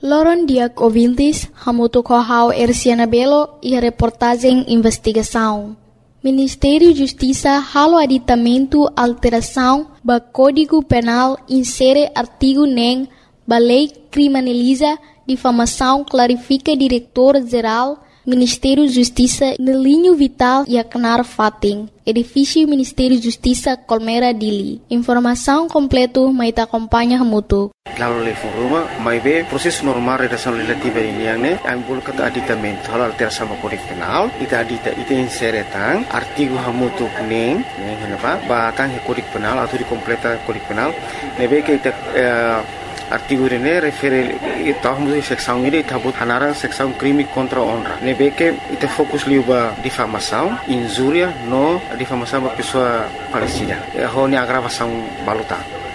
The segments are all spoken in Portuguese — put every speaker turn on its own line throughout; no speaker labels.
Loron Diak Ouvintes, Hamuto Kohau Erciana Belo e a reportagem Investigação. Ministério da Justiça halo aditamento alteração do Código Penal insere artigo nem ba lei criminaliza difamação clarifica diretor-geral Ministério da Justiça no linho vital e acnar fating. Edifício Ministério da Justiça Colmeira Dili. Informação completa maita acompanha Hamuto.
Lalu level rumah, mai be proses normal redação legislativa ini yang ne, ambul kata aditamento hal alteração do Código Penal, ita inseretang artigo hamutu neng kenapa? Batang Código Penal atau dikompleta Código Penal, nebe que ita artigo ini refere tahun seksão ini tabut hanaran seksão crime contra honra. Nebe que ita fokus liuba difamação, injúria no difamação da pessoa falecida. Honi agravação baluta.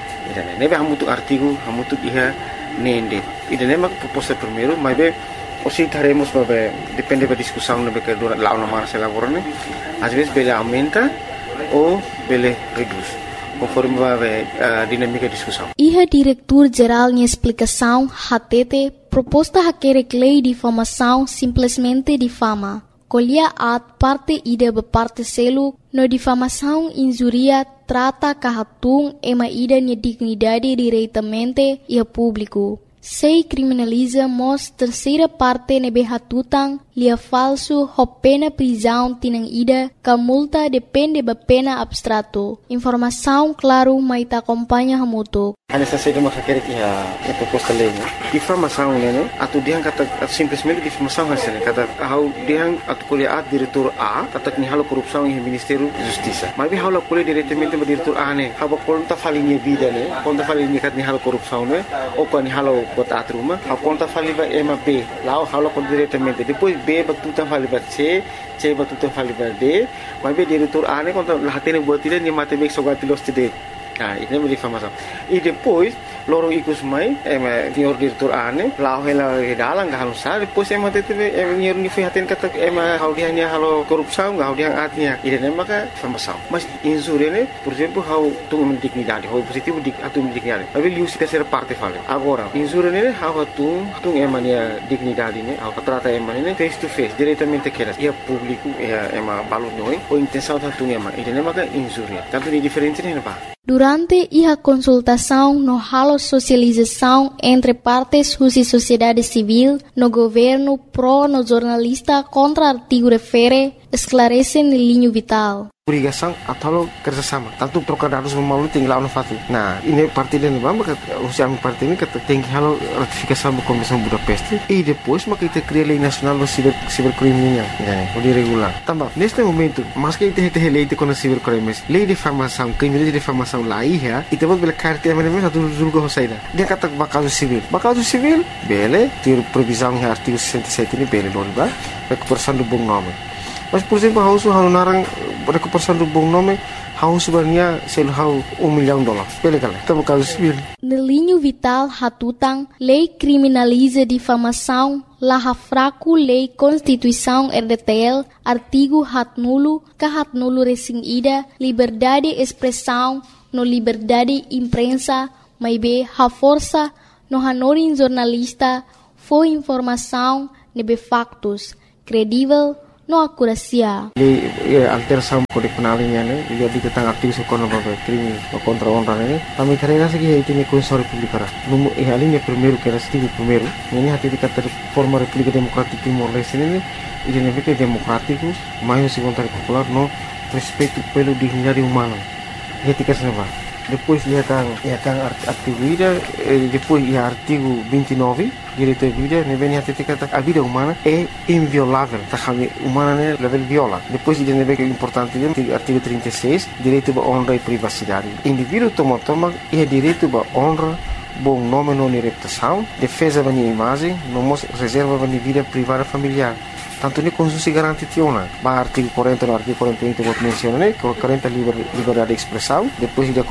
Nebe hamutu artigo hamutu iha nende. Ida nema proposta primeiro, mas be osi taremos babe depende da discussão nebe que dura lá uma se elaborane. Às vezes bele aumenta ou bele reduz, conforme babe dinâmica de discussão.
Iha diretor-geral em explicação hatete proposta haquere lei de difamação simplesmente difama. Colhia at parte ida parte selo no difamação injuria trata kahatung ema ida ni dignidade diretamente e a público. Sei criminaliza mos terceira parte nebe hatutang lia falso ho pena prisão tinang ida ka multa depende ba pena abstrato. Informação claro maita acompanha hamuto.
Nessa sede uma querer que a proposta lei, difamação né, atu dia kata simplesmente difamação hasil kata how dia atu kuliah diretor A kata ni halo korupsi em Ministério da Justiça. Mas halo kuliah diretamente ba diretor A ne, haba konta falinha vida ne, konta falinha kat ni halo korupsi ne, ou kan ni halo bota atruma, haba konta faliba ema B, lá halo kon diretamente. Depois B ba tuta faliba C ba tuta faliba D, mas be diretor A ne konta lahatene buat dia ni mate bek sogati los tide. Ini menjadi difamação. E depois, loro ikus mai, senhor diretor ane, lau hela dalang gak sa, depois tete senhor ni fihatin kata hau dia ni halo korupsão, hau dia atnya. Ini maka difamação. Mas injúria ne, por exemplo, hau tung dignidade, hau positivo atu dignidade. Tapi lius terceira parte fala. Agora, injúria ne hau tung emania dignidade ne, hau trata emania face to face, diretamente queras. Ia público, ia balut noi, ou intenção tung Ini maka injúria. Tanto ni diferente ne ba.
Durante a consultação no halo socialização entre partes e sociedade civil, no governo pro no jornalista contra artigo refere, esclarece no linho vital.
Obrigação atau kerjasama. Tanto trocar dados memalu tinggal fati. Nah, ini parti dan maka usia parti ini kata tinggi halo ratifikasi do Convenção Budapeste e depois maka kita cria lei nacional do cibercriminal, o regular. Também neste momento, mas que kita lei de contra cibercrimes, lei de difamação, crime de difamação lá ia, e temos bela carta mesmo satu julgo hosaida. Dia kata bakal civil, bele, ter previsão em artigo 67 ini bele loriba, recuperação do bom nome. Mas por exemplo, hau narang recuperação do bom nome, hau sebenarnya sel hau $1 milhão. Bele kala, tamo caso civil.
No linho vital hatutang, lei criminaliza difamação, laha fraco lei Constituição RDTL, artigo hatnulo, kahatnulo resing ida, liberdade expressão, no liberdade imprensa, maibe ha força, no hanorin jornalista, foi informação, nebe factos, credível, no akurasia.
Alteração Código Penal ini jadi tentang artigo sekono babe crime contra honra ini. Kami karena segi itu ni Constituição Republicana. Numu ini primeiro que era artigo primeiro. Ini hati dikata forma República Democrática Timor-Leste ini identifica democrático, mais segundo popular no respeito pelo dignidade humana. Etika senapa. Depois ia kan artigo vida, depois ia artigo 29 direito à vida, ne vem até kata a vida humana é inviolável, tá kami humana ne level viola. Depois ia ne que importante dia artigo 36 direito à honra e privacidade. Indivíduo toma é direito à honra, bom nome não reputação, defesa da imagem, não reserva da vida privada familiar. Tanto ni Constituição garante tiona. Ba artigo 40 no artigo 41 que vou mencionar, né? 40 liberdade de expressão, depois de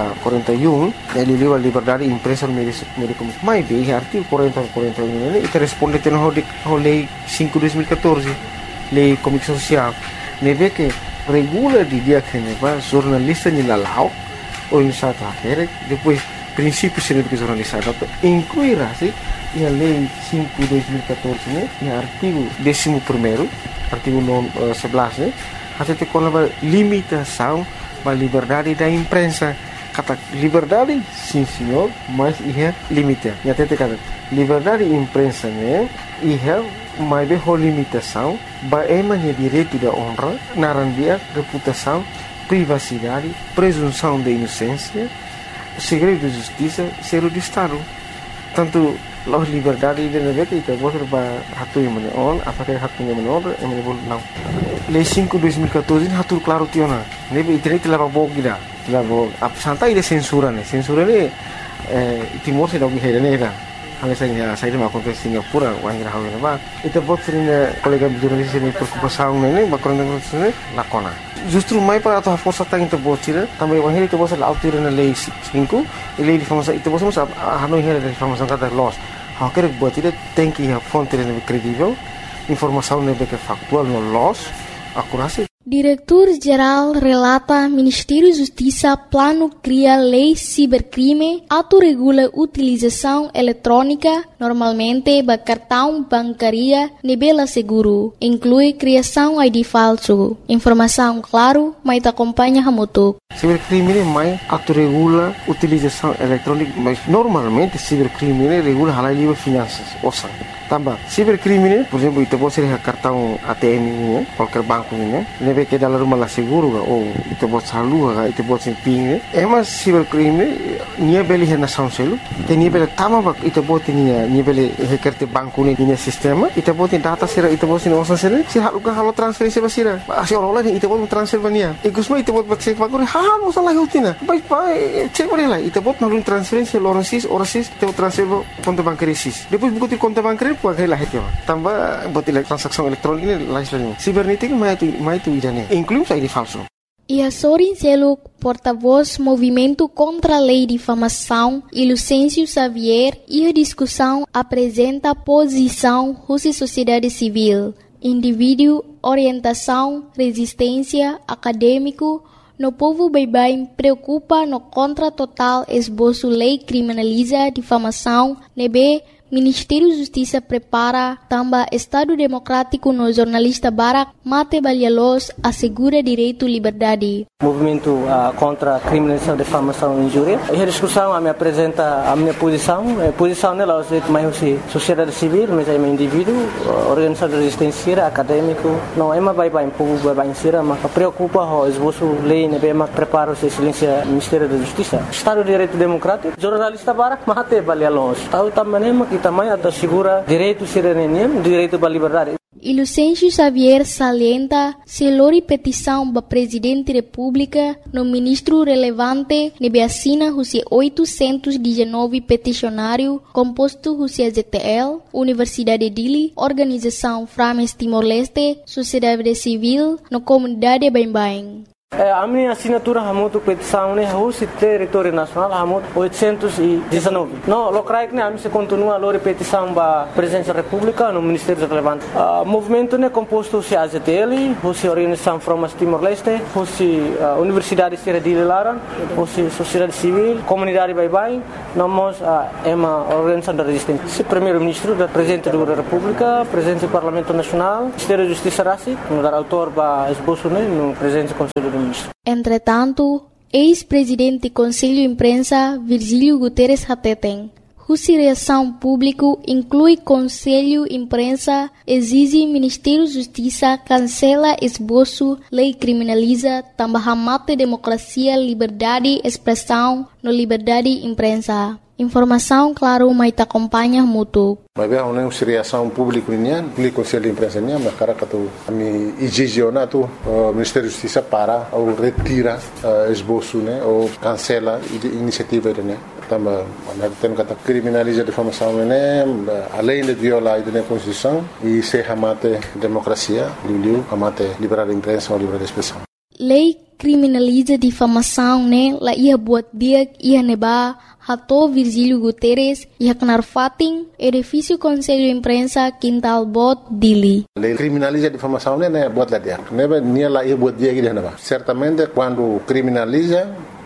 41 ele liba liberdade de imprensa no meio comunicação. Mas bem, artigo 40 e 41 né? E responde tendo a lei 5/2014, lei comunicação social. Neve que regula de dia que neva jornalista ni lalau ou em sata quer depois princípios de jornalismo, incluirá a Lei 5/2014, artigo 11º, artigo 11, até com a limitação da liberdade da imprensa. Kata liberdade, sim senhor, mas é limite. E até kata liberdade da imprensa, mas é limitação, é direito da honra, narandia, reputação, privacidade, presunção de inocência, segredo de justiça, segredo de Estado. Tanto a liberdade de navegar kita boleh hatu yang mana on, apakah hatu yang mana on, yang mana boleh não. Lei 5/2014 hatu claro tiona. Nebe internet telah bawa kita, telah bawa. Santai dia censura ni Timor se dah berhenti ni dah. Hanya saya dah makan ke Singapura, orang yang hawi nama. Itu buat sering kolega jurnalis ini preocupação ni, background ni lakona. Justru mai para atau força tang itu buat sih, tambah orang itu buat selalu autir na lei 5, lei difamasi itu buat semua hanoi hera difamasi kata loss. Hak kerja buat itu tem que a fonte nem credível, informação nem que factual no loss, akurasi.
Diretor-Geral relata Ministério da Justiça plano cria lei cibercrime, autorregula utilização eletrônica, normalmente da cartão bancária, nível seguro, inclui criação ID falso. Informação claro, mas acompanha a moto.
Cibercrime mais autorregula utilização eletrônica, mas normalmente cibercrime regula a lei de finanças, osan. Tambah, cibercrime, por exemplo, itu pode ser cartão ATM, qualquer banco, nebe que dalam rumah lah seguro, itu pode salur, itu pode ser ping, mas cibercrime, nia beli hena sound selu, nia beli tama, itu pode nia beli hekerte banco nia sistema, itu pode data sira, itu pode osan sira, si halo transferensi basira, asi orang itu pode transfer bania, ikusma itu pode cek banco, halo salah hutina, baik cek beri lah, itu pode nalun transferensi orasis, itu pode transfer konto bankerisis, depois buku ti konto bankeri pakai lah itu, tambah buat transaksi elektronik ini lain. Cibernética mais tu idane, inclui ID falso.
E Sorin Seluk, porta-voz Movimento contra a Lei de Difamação, e Lucêncio Xavier, e a discussão apresenta posição Rússia Sociedade Civil, indivíduo, orientação, resistência, acadêmico, no povo bem preocupa no contra total esboço lei criminaliza difamação, nebe Ministério da Justiça prepara também Estado Democrático no jornalista Barak Mate Balhalos assegura direito e liberdade.
Movimento contra a criminalização, difamação e injúria. E a discussão me apresenta a minha posição. A posição nela é mais sociedade civil, mas é um indivíduo, organização de resistência, acadêmico. Não é mais bem povo bem sira, mas preocupa o esboço lei, né, mas prepara o silêncio Ministério da Justiça. Estado de Direito Democrático, jornalista Barak Mate Balhalos. Tahu também também assegura direito à cidadania, direito à liberdade.
E Lucêncio Xavier salienta se lori petição da Presidente da República no ministro relevante nebe assina os 819 peticionário composto os ZTL, Universidade Dili, Organização Frames Timor-Leste, Sociedade Civil, no comunidade Bem-Bem.
A minha assinatura hamutu petição ne hoje território nacional hamutu 819. No, locais ne a se continua a lori petição ba presença da República no Ministério relevante. Movimento ne composto se AZTL, hoje Organização Frames Timor-Leste, hoje Universidade Sierra de Laran, hoje Sociedade Civil, Comunidade Bye-Bye, nós é uma organização da resistência. Se primeiro-ministro da Presidente da República, Presidente do Parlamento Nacional, Ministério da Justiça Rassi, no dar autor ba esboço ne no Presidente do Conselho do Ministro.
Entretanto, ex-presidente do Conselho de Imprensa, Virgílio Guterres Hateten, cuja reação pública inclui Conselho de Imprensa, exige Ministério da Justiça cancela esboço, lei criminaliza, também mata democracia, liberdade, expressão, no liberdade de imprensa. Informação, claro, mas te acompanha mútuo.
Mas bem, uma reação pública o Conselho de Imprensa mas cara que tu me exigena tu Ministério da Justiça para ou retira esboço, né, ou cancela iniciativa, né. Também tem que criminalizar a difamação, né, além de violar a Constituição e se amate democracia, amate liberdade de imprensa ou liberdade de expressão.
Lei criminaliza difamação, né, la ia buat dia ia neba Hato Virgílio Guterres e Haknar Fatin, edifício Conselho de Imprensa, Quintal Bot, Dili.
Lei criminaliza a difamação, né, buat lá dia. Neba nia lá ia buat dia que certamente quando criminaliza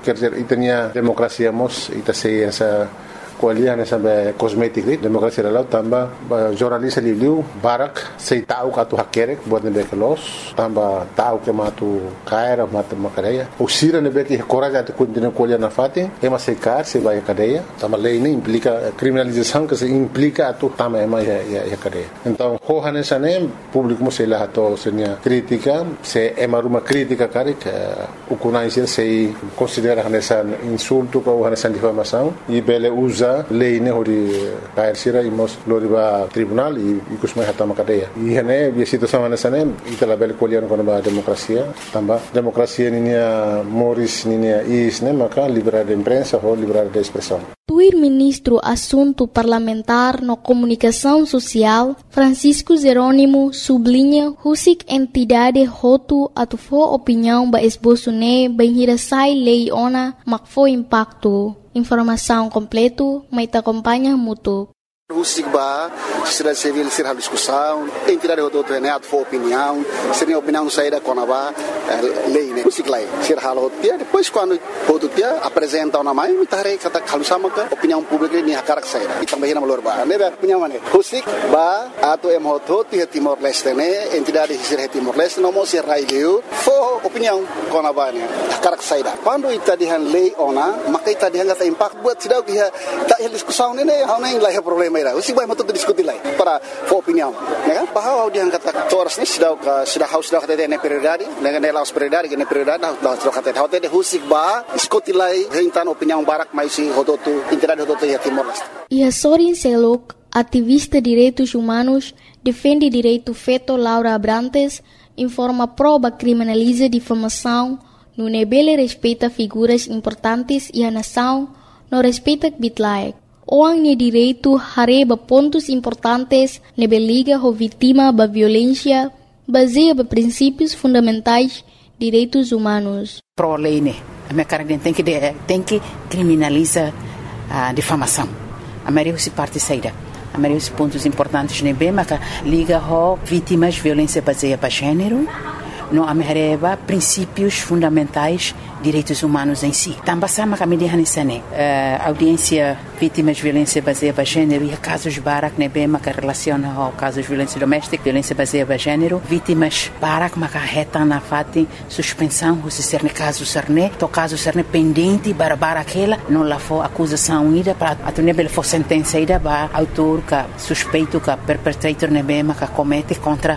quer dizer, e tinha democracia mos, e tá sei essa kualiah na sabe cosmetic lit demokrasi lalau tamba jornalis liu barak sei tahu katu hakerek buat nebe kelos tamba tahu ke matu kaira matu makadeia usira nebe que coragem de continuar kualiah na fatin ema sei kar sei vai cadeia tamba lei nem implica criminalização que se implica atu tamba ema ya cadeia então hohanen sanem público mo sei lá to senia crítica se ema uma crítica karik ukunai sei considera nessa insulto ou nessa difamação e bele usa lei ne hori kair sira imos loriba tribunal e kusmai hatama cadeia e hene a situação nessa né itala bele colher com a democracia tamba democracia ninia moris ninia is né maka liberdade de imprensa ou liberdade de expressão.
Tuir ministro assunto parlamentar no comunicação social Francisco Jerônimo sublinha husik entidade hotu atufo opinião ba esboço ne benhirasai lei ona makfo impacto. Informação completo, mas te acompanha mútuo.
O SIGBA, sociedade civil, ser a discussão, entidade do Renato for opinião, seria opinião saída com a lei, né? O SIGLA, ser a rotia, depois quando o rotia apresenta uma mãe, me tarei que está calusama que opinião pública nem a cara que saída. E também na Malorba, né? Opinião né? O SIGBA, ato é muito de Timor-Leste, né? Entidade de ser Timor-Leste, não mostra raio, for opinião com a mãe, a cara que saída. Quando está de lei ona, mas está de que impacto buat cidade que está discussão, né? Não nem lá é problema. O SIGBA mau tuh diskusi lagi para opinião, ya kan? Bahwa dia kata toras ni sudah kata dia prioridade, dengan laos prioridade, dengan prioridade, sudah kata dia o SIGBA diskusi lagi tentang opinião barak mais hototu entidade hototu ya Timor-Leste.
E a Sorin Selok, ativista de direitos humanos, defende direito feito Laura Abrantes, informa prova criminaliza difamação, no nebele respeita figuras importantes e a nação não respeita bitlaek. Orang ni direito hareba pontos importantes nebe liga ho vítima da violência baseia ba princípios fundamentais direitos humanos.
Pro lei né, a minha cara tem que criminalizar a difamação. A maioria se parte saída. A maioria dos pontos importantes nebe mas liga ho vítimas violência baseia ba gênero. Não amerreba princípios fundamentais direitos humanos em si. Também sama kami dihanisane audiência vítimas de violência baseada em gênero e casos barak nebe maka relaciona ao casos de violência doméstica, violência baseada em gênero, vítimas barak maka reta na fati suspensão se ser caso serne, to caso serne pendente para aquela não lá for acusação ida para atunebel for sentença ida ba autor ka suspeito ka perpetrator nebe maka comete contra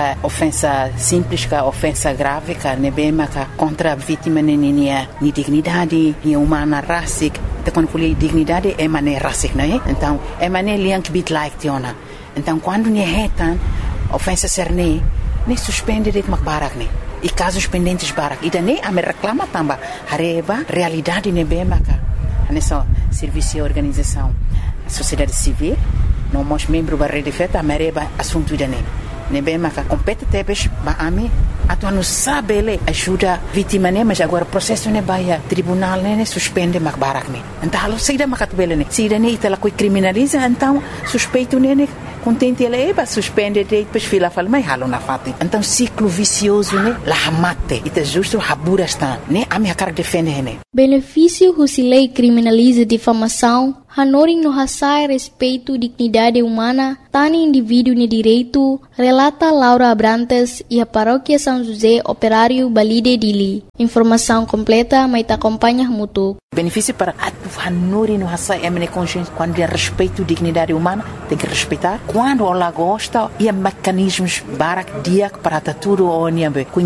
ofensa simples ka ofensa grave ka nebe maka contra vítima ni dignidade, ni humana racic, então quando falei dignidade é mané racic, não é? Então é mané liang bit like tiona. Então quando ni retan ofensa serne, nem suspende de macbarak ne. E casos pendentes barak, e daí a me reclama tamba hareba realidade ne bem maka. Nessa serviço e organização, a sociedade civil, não mos membro da rede feta, a mereba assunto daí. Nebe maka competentes ba ami atu anu sabele ajuda vítima ne mas agora processo ne baia tribunal ne suspende mak barak ne então halo seida makat bele ne seida ne itala coi criminaliza então suspeito ne contente ele ba suspende depois fila fal mai halo na fati então ciclo vicioso ne la mate ita justo habura está ne ami akar defende ne
benefício husilei criminaliza difamação Hanoring no hasai respeito dignidade humana, tani indivíduo ni direito, relata Laura Abrantes e a paróquia São José Operário Balide Dili. Informação completa, mas te acompanha mútuo.
Benefício para Hanoring no hasai emene consciência quando é respeito dignidade humana, tem que respeitar. Quando ela gosta, e mecanismos barak dia para tudo o niambe.